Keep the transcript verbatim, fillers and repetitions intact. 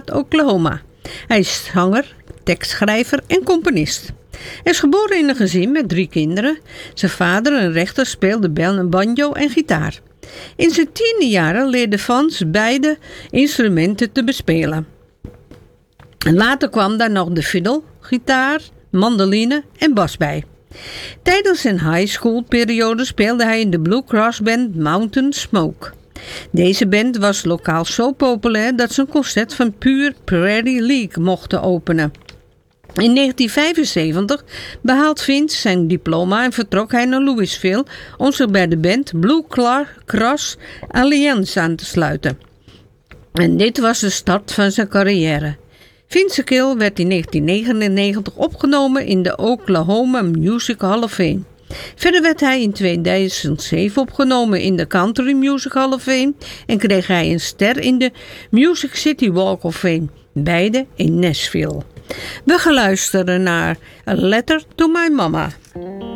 staat Oklahoma. Hij is zanger, tekstschrijver en componist. Hij is geboren in een gezin met drie kinderen. Zijn vader, een rechter, speelde banjo en gitaar. In zijn tiende jaren leerde Vance beide instrumenten te bespelen. En later kwam daar nog de fiddle, gitaar, mandoline en bas bij. Tijdens zijn high school periode speelde hij in de bluegrass band Mountain Smoke. Deze band was lokaal zo populair dat ze een concert van Pure Prairie League mochten openen. In negentien vijfenzeventig behaalt Vince zijn diploma en vertrok hij naar Louisville om zich bij de band Blue Cross Alliance aan te sluiten. En dit was de start van zijn carrière. Vince Gill werd in negentien negenennegentig opgenomen in de Oklahoma Music Hall of Fame. Verder werd hij in tweeduizend zeven opgenomen in de Country Music Hall of Fame en kreeg hij een ster in de Music City Walk of Fame, beide in Nashville. We gaan luisteren naar A Letter to My Mama.